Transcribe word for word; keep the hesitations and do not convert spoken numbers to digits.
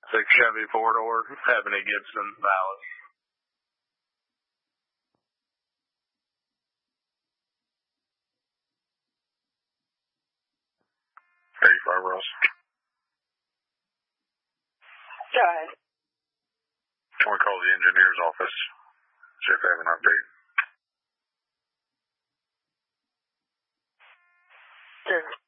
six Chevy four-door, Ebony Gibson, Dallas. thirty-five, Ross. Go ahead. Can we call the engineer's office? See if they have an update. Sure.